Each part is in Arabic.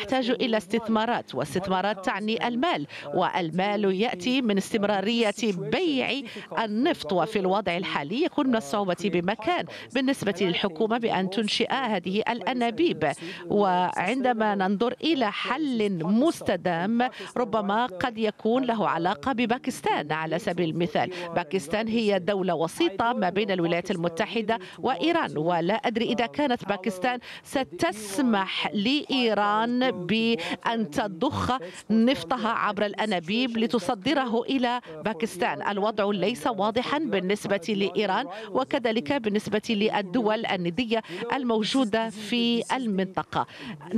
تحتاج إلى استثمارات، واستثمارات تعني المال، والمال يأتي من استمرارية بيع النفط. وفي الوضع الحالي يكون من الصعوبة بمكان بالنسبة للحكومة بأن تنشئ هذه الأنابيب. وعندما ننظر إلى حل مستدام ربما قد يكون له علاقة بباكستان. على سبيل المثال، باكستان هي دولة وسيطة ما بين الولايات المتحدة وإيران، ولا أدري إذا كانت باكستان ستسمح لإيران بأن تضخ نفطها عبر الأنابيب لتصدره إلى باكستان. الوضع ليس واضحا بالنسبة لإيران وكذلك بالنسبة للدول الندية الموجودة في المنطقة.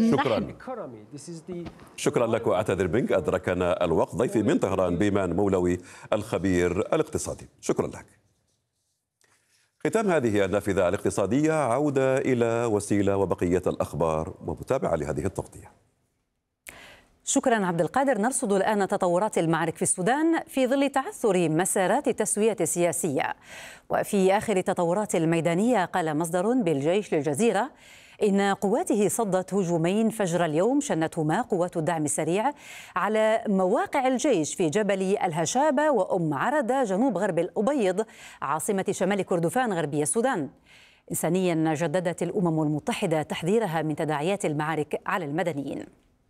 شكرا لك، وأعتذر بك أدركنا الوقت. ضيفي من طهران بيمان مولوي الخبير الاقتصادي، شكرا لك. ختام هذه النافذة الاقتصادية، عودة إلى وسيلة وبقية الأخبار ومتابعة لهذه التغطية. شكرا عبد القادر. نرصد الآن تطورات المعارك في السودان في ظل تعثر مسارات التسوية السياسية. وفي آخر تطورات الميدانية قال مصدر بالجيش للجزيرة إن قواته صدت هجومين فجر اليوم شنتهما قوات الدعم السريع على مواقع الجيش في جبل الهشابة وأم عردة جنوب غرب الأبيض عاصمة شمال كردفان غربي السودان. إنسانيا جددت الأمم المتحدة تحذيرها من تداعيات المعارك على المدنيين.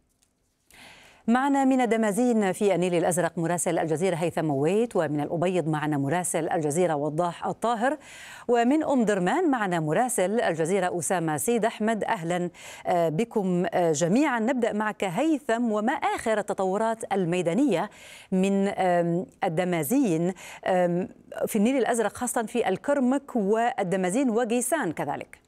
معنا من الدمازين في النيل الأزرق مراسل الجزيرة هيثم مويت، ومن الأبيض معنا مراسل الجزيرة وضاح الطاهر، ومن أم درمان معنا مراسل الجزيرة أسامة سيد أحمد. أهلا بكم جميعا. نبدأ معك هيثم، وما آخر التطورات الميدانية من الدمازين في النيل الأزرق، خاصة في الكرمك والدمازين وقيسان كذلك؟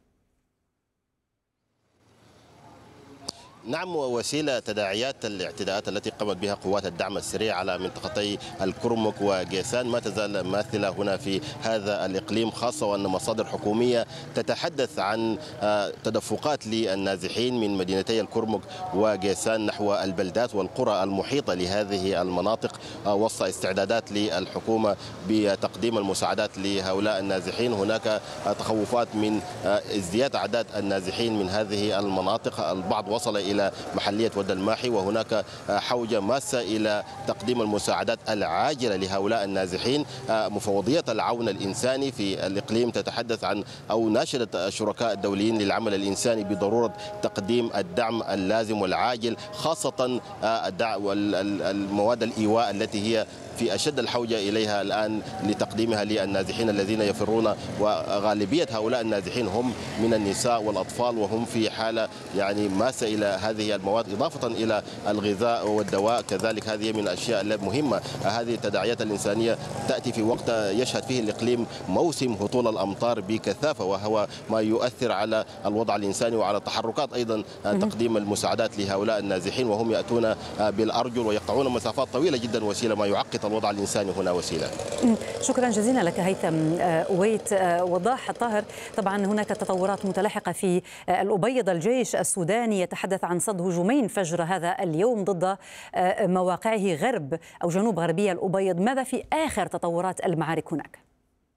نعم، وسيلة تداعيات الاعتداءات التي قامت بها قوات الدعم السريع على منطقتي الكرمك وقيسان ما تزال ماثلة هنا في هذا الإقليم، خاصة وأن مصادر حكومية تتحدث عن تدفقات للنازحين من مدينتي الكرمك وقيسان نحو البلدات والقرى المحيطة لهذه المناطق، وسط استعدادات للحكومة بتقديم المساعدات لهؤلاء النازحين. هناك تخوفات من ازدياد أعداد النازحين من هذه المناطق. البعض وصل إلى محلية ود الماحي، وهناك حوجة ماسة إلى تقديم المساعدات العاجلة لهؤلاء النازحين. مفوضية العون الإنساني في الإقليم تتحدث عن أو ناشدت الشركاء الدوليين للعمل الإنساني بضرورة تقديم الدعم اللازم والعاجل، خاصة المواد الإيواء التي هي في أشد الحوجة إليها الآن لتقديمها للنازحين الذين يفرون، وغالبية هؤلاء النازحين هم من النساء والأطفال، وهم في حالة يعني ماسة إلى هذه المواد، إضافة إلى الغذاء والدواء كذلك. هذه من الأشياء المهمة. هذه التداعيات الإنسانية تأتي في وقت يشهد فيه الإقليم موسم هطول الأمطار بكثافة، وهو ما يؤثر على الوضع الإنساني وعلى تحركات أيضا تقديم المساعدات لهؤلاء النازحين، وهم يأتون بالأرجل ويقطعون مسافات طويلة جدا، وسيلة ما يعقد الوضع الإنساني هنا وسيلة. شكرا جزيلا لك هيثم ويت. وضاح الطاهر، طبعا هناك تطورات متلاحقة في الأبيض. الجيش السوداني يتحدث عن صد هجومين فجر هذا اليوم ضد مواقعه غرب أو جنوب غربية الأبيض. ماذا في آخر تطورات المعارك هناك؟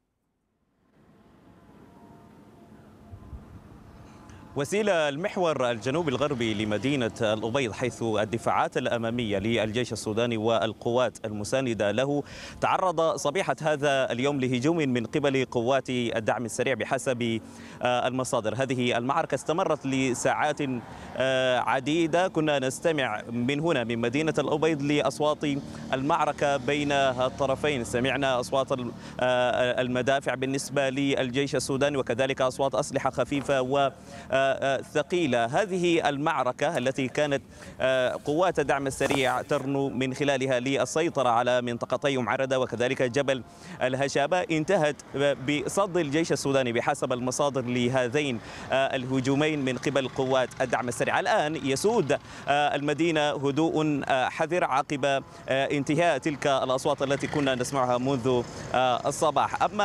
وسيلة المحور الجنوبي الغربي لمدينة الأبيض، حيث الدفاعات الأمامية للجيش السوداني والقوات المساندة له تعرض صبيحة هذا اليوم لهجوم من قبل قوات الدعم السريع بحسب المصادر. هذه المعركة استمرت لساعات عديدة. كنا نستمع من هنا من مدينة الأبيض لأصوات المعركة بين الطرفين. سمعنا أصوات المدافع بالنسبة للجيش السوداني، وكذلك أصوات أسلحة خفيفة ثقيلة. هذه المعركة التي كانت قوات الدعم السريع ترنو من خلالها للسيطرة على منطقتي أم عردة وكذلك جبل الهشابة انتهت بصد الجيش السوداني بحسب المصادر لهذين الهجومين من قبل قوات الدعم السريع. الآن يسود المدينة هدوء حذر عقب انتهاء تلك الأصوات التي كنا نسمعها منذ الصباح. أما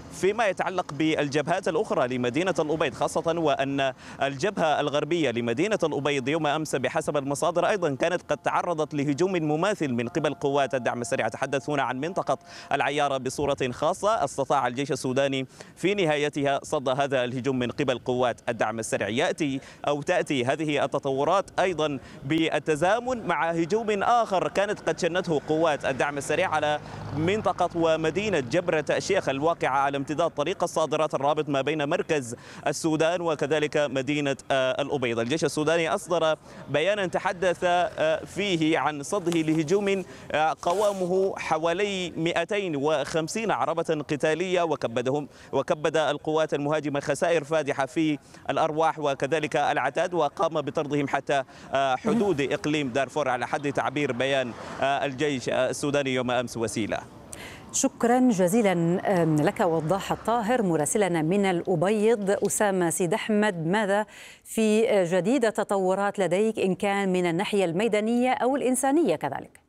فيما يتعلق بالجبهات الأخرى لمدينة الأبيض، خاصة وأن الجبهة الغربية لمدينة الأبيض يوم أمس بحسب المصادر أيضا كانت قد تعرضت لهجوم مماثل من قبل قوات الدعم السريع. أتحدث هنا عن منطقة العيارة بصورة خاصة. استطاع الجيش السوداني في نهايتها صد هذا الهجوم من قبل قوات الدعم السريع. تأتي هذه التطورات أيضا بالتزامن مع هجوم آخر كانت قد شنته قوات الدعم السريع على منطقة ومدينة جبرة الشيخ الواقعة على امتداد طريق الصادرات الرابط ما بين مركز السودان وكذلك مدينة الأبيض. الجيش السوداني أصدر بيانا تحدث فيه عن صده لهجوم قوامه حوالي 250 عربة قتالية وكبد القوات المهاجمة خسائر فادحة في الأرواح وكذلك العتاد، وقام بطردهم حتى حدود إقليم دارفور على حد تعبير بيان الجيش السوداني يوم أمس. وسيلة. شكرا جزيلا لك وضاح الطاهر مراسلنا من الأبيض. أسامة سيد أحمد، ماذا في جديد التطورات لديك إن كان من الناحية الميدانية أو الإنسانية كذلك؟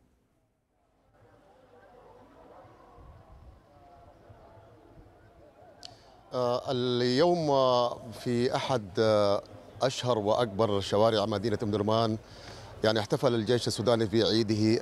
اليوم في أحد أشهر وأكبر شوارع مدينة أم درمان احتفل الجيش السوداني في عيده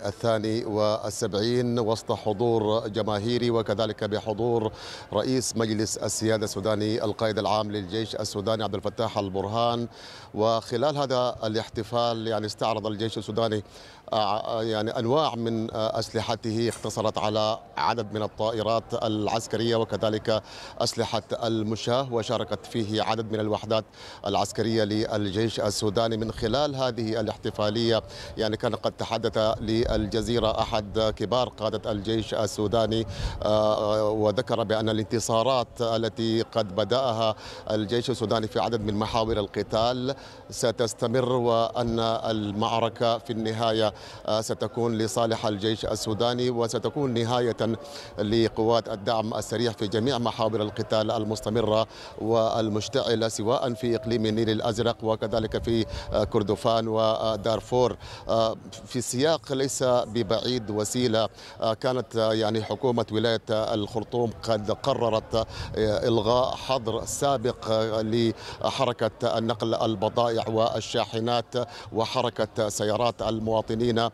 72 وسط حضور جماهيري وكذلك بحضور رئيس مجلس السيادة السوداني القائد العام للجيش السوداني عبد الفتاح البرهان. وخلال هذا الاحتفال استعرض الجيش السوداني أنواع من أسلحته اقتصرت على عدد من الطائرات العسكرية وكذلك أسلحة المشاة، وشاركت فيه عدد من الوحدات العسكرية للجيش السوداني. من خلال هذه الاحتفالية كان قد تحدث للجزيرة أحد كبار قادة الجيش السوداني وذكر بأن الانتصارات التي قد بدأها الجيش السوداني في عدد من محاور القتال ستستمر، وأن المعركة في النهاية ستكون لصالح الجيش السوداني وستكون نهاية لقوات الدعم السريع في جميع محاور القتال المستمرة والمشتعلة سواء في إقليم النيل الأزرق وكذلك في كردفان ودارفور. في سياق ليس ببعيد وسيلة كانت حكومة ولاية الخرطوم قد قررت إلغاء حظر سابق لحركة النقل البضائع والشاحنات وحركة سيارات المواطنين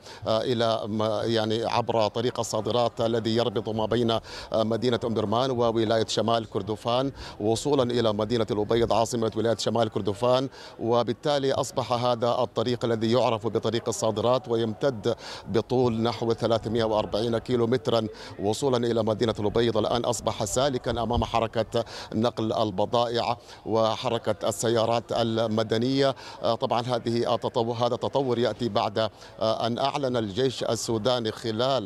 إلى عبر طريق الصادرات الذي يربط ما بين مدينة أم درمان وولاية شمال كردفان وصولا إلى مدينة الأبيض عاصمة ولاية شمال كردفان. وبالتالي أصبح هذا الطريق الذي يعرف بطريق الصادرات ويمتد بطول نحو 340 كيلومترا وصولا إلى مدينة الأبيض الآن أصبح سالكا أمام حركة نقل البضائع وحركة السيارات المدنية. طبعا هذا تطور يأتي بعد أن أعلن الجيش السوداني خلال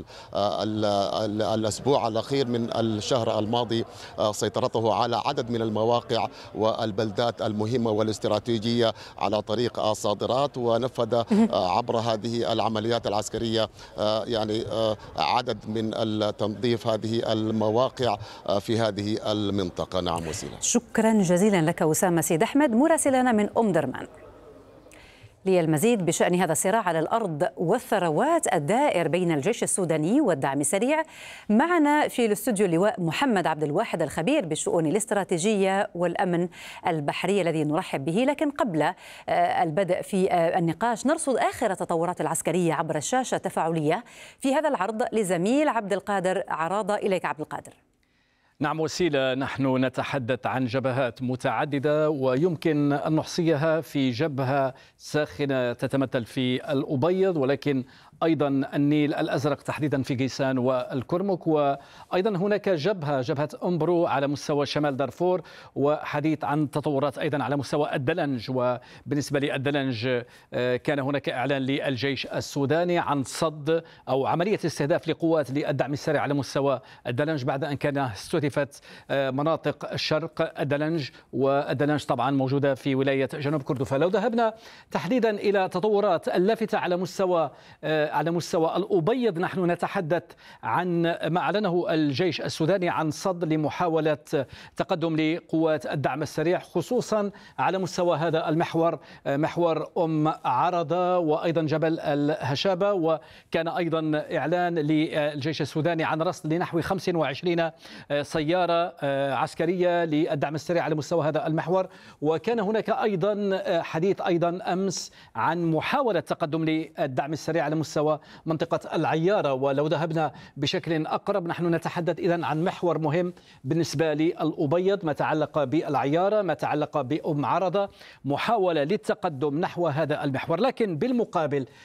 الأسبوع الأخير من الشهر الماضي سيطرته على عدد من المواقع والبلدات المهمة والاستراتيجية على طريق الصادرات، ونفذ عبر هذه العمليات العسكرية عدد من تنظيف هذه المواقع في هذه المنطقة. نعم وسيلة. شكرا جزيلا لك أسامة سيد أحمد مراسلنا من أم درمان. للمزيد بشأن هذا الصراع على الأرض والثروات الدائر بين الجيش السوداني والدعم السريع، معنا في الاستوديو اللواء محمد عبد الواحد الخبير بالشؤون الاستراتيجية والأمن البحري الذي نرحب به. لكن قبل البدء في النقاش نرصد آخر التطورات العسكرية عبر الشاشة التفاعلية في هذا العرض لزميل عبد القادر عراضة. إليك عبد القادر. نعم وسيلة، نحن نتحدث عن جبهات متعددة ويمكن أن نحصيها في جبهة ساخنة تتمثل في الأبيض، ولكن أيضا النيل الأزرق تحديدا في جيسان والكرمك، وأيضا هناك جبهة أمبرو على مستوى شمال دارفور، وحديث عن تطورات أيضا على مستوى الدلنج. وبالنسبة للدلنج كان هناك إعلان للجيش السوداني عن صد أو عملية استهداف لقوات للدعم السريع على مستوى الدلنج بعد أن كان استهدفت مناطق الشرق الدلنج، والدلنج طبعا موجودة في ولاية جنوب كردفان. لو ذهبنا تحديدا إلى تطورات اللافتة على مستوى الأبيض، نحن نتحدث عن ما أعلنه الجيش السوداني عن صد لمحاولة تقدم لقوات الدعم السريع خصوصا على مستوى هذا المحور، محور أم عرضة وأيضا جبل الهشابة. وكان أيضا إعلان للجيش السوداني عن رصد لنحو 25 سيارة عسكرية للدعم السريع على مستوى هذا المحور. وكان هناك أيضا حديث أمس عن محاولة تقدم للدعم السريع على مستوى منطقة العيارة. ولو ذهبنا بشكل أقرب نحن نتحدث إذن عن محور مهم بالنسبة للأبيض، ما تعلق بالعيارة، ما تعلق بأم عرضة، محاولة للتقدم نحو هذا المحور. لكن بالمقابل